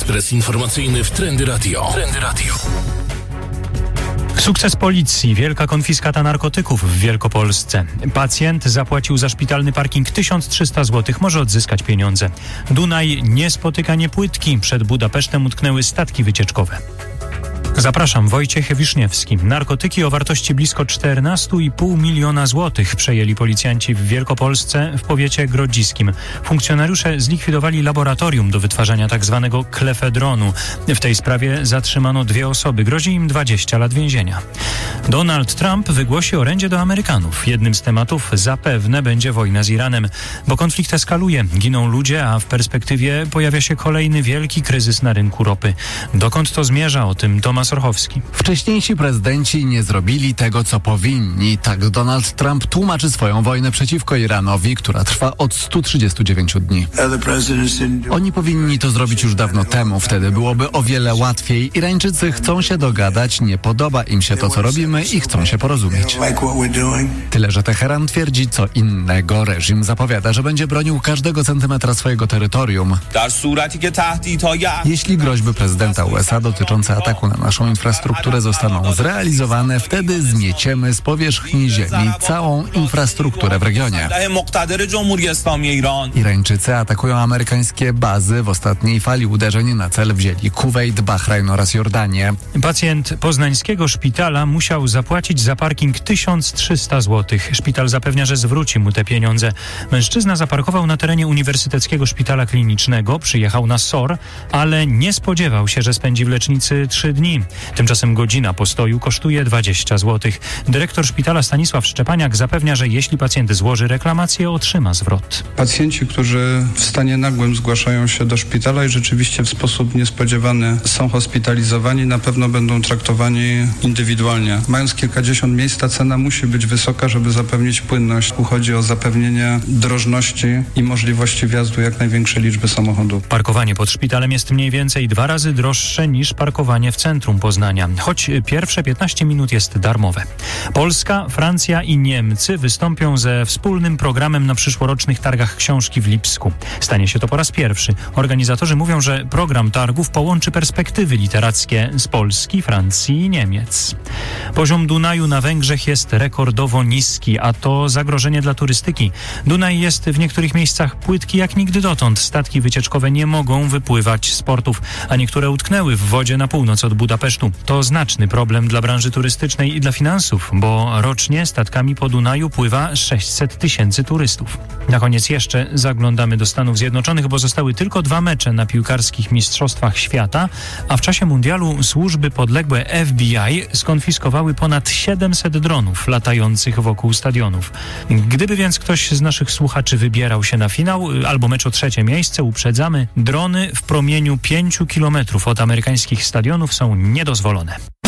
Ekspres informacyjny w Trendy Radio. Sukces policji. Wielka konfiskata narkotyków w Wielkopolsce. Pacjent zapłacił za szpitalny parking 1300 zł. Może odzyskać pieniądze. Dunaj niespotykanie płytki. Przed Budapesztem utknęły statki wycieczkowe. Zapraszam, Wojciech Wiszniewski. Narkotyki o wartości blisko 14,5 miliona złotych przejęli policjanci w Wielkopolsce w powiecie grodziskim. Funkcjonariusze zlikwidowali laboratorium do wytwarzania tzw. klefedronu. W tej sprawie zatrzymano 2 osoby. Grozi im 20 lat więzienia. Donald Trump wygłosi orędzie do Amerykanów. Jednym z tematów zapewne będzie wojna z Iranem, bo konflikt eskaluje. Giną ludzie, a w perspektywie pojawia się kolejny wielki kryzys na rynku ropy. Dokąd to zmierza? O tym Tomasz Orchowski. Wcześniejsi prezydenci nie zrobili tego, co powinni. Tak Donald Trump tłumaczy swoją wojnę przeciwko Iranowi, która trwa od 139 dni. Oni powinni to zrobić już dawno temu. Wtedy byłoby o wiele łatwiej. Irańczycy chcą się dogadać, nie podoba im się to, co robimy i chcą się porozumieć. Tyle, że Teheran twierdzi co innego. Reżim zapowiada, że będzie bronił każdego centymetra swojego terytorium. Jeśli groźby prezydenta USA dotyczące ataku na naszą infrastrukturę zostaną zrealizowane, wtedy zmieciemy z powierzchni ziemi całą infrastrukturę w regionie. Irańczycy atakują amerykańskie bazy. W ostatniej fali uderzeń na cel wzięli Kuwejt, Bahrajn oraz Jordanię. Pacjent poznańskiego szpitala musiał zapłacić za parking 1300 zł. Szpital zapewnia, że zwróci mu te pieniądze. Mężczyzna zaparkował na terenie Uniwersyteckiego Szpitala Klinicznego, przyjechał na SOR, ale nie spodziewał się, że spędzi w lecznicy 3 dni. Tymczasem godzina postoju kosztuje 20 zł. Dyrektor szpitala Stanisław Szczepaniak zapewnia, że jeśli pacjent złoży reklamację, otrzyma zwrot. Pacjenci, którzy w stanie nagłym zgłaszają się do szpitala i rzeczywiście w sposób niespodziewany są hospitalizowani, na pewno będą traktowani indywidualnie. Mając kilkadziesiąt miejsc, ta cena musi być wysoka, żeby zapewnić płynność. Tu chodzi o zapewnienie drożności i możliwości wjazdu jak największej liczby samochodów. Parkowanie pod szpitalem jest mniej więcej 2 razy droższe niż parkowanie w centrum Poznania, choć pierwsze 15 minut jest darmowe. Polska, Francja i Niemcy wystąpią ze wspólnym programem na przyszłorocznych targach książki w Lipsku. Stanie się to po raz pierwszy. Organizatorzy mówią, że program targów połączy perspektywy literackie z Polski, Francji i Niemiec. Poziom Dunaju na Węgrzech jest rekordowo niski, a to zagrożenie dla turystyki. Dunaj jest w niektórych miejscach płytki jak nigdy dotąd. Statki wycieczkowe nie mogą wypływać z portów, a niektóre utknęły w wodzie na północ od Budapesztu. To znaczny problem dla branży turystycznej i dla finansów, bo rocznie statkami po Dunaju pływa 600 000 turystów. Na koniec jeszcze zaglądamy do Stanów Zjednoczonych, bo zostały tylko 2 mecze na piłkarskich mistrzostwach świata, a w czasie mundialu służby podległe FBI skonfiskowały ponad 700 dronów latających wokół stadionów. Gdyby więc ktoś z naszych słuchaczy wybierał się na finał albo mecz o 3. miejsce, uprzedzamy, drony w promieniu 5 kilometrów od amerykańskich stadionów są niedozwolone.